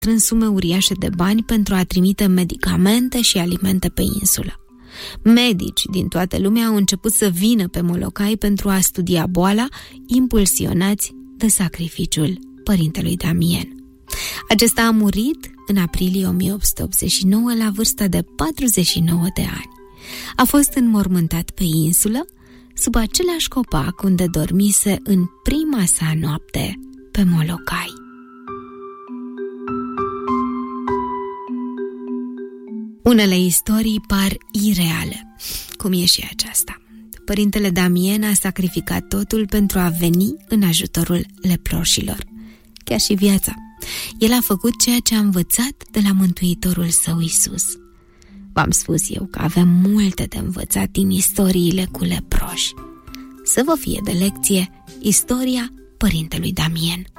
strâns sume uriașe de bani pentru a trimite medicamente și alimente pe insulă. Medici din toată lumea au început să vină pe Molokai pentru a studia boala, impulsionați de sacrificiul părintelui Damien. Acesta a murit în aprilie 1889 la vârsta de 49 de ani. A fost înmormântat pe insulă, sub același copac unde dormise în prima sa noapte pe Molokai. Unele istorii par ireale, cum e și aceasta. Părintele Damien a sacrificat totul pentru a veni în ajutorul leproșilor, chiar și viața. El a făcut ceea ce a învățat de la Mântuitorul său Iisus. V-am spus eu că avem multe de învățat din istoriile cu leproși. Să vă fie de lecție istoria părintelui Damien.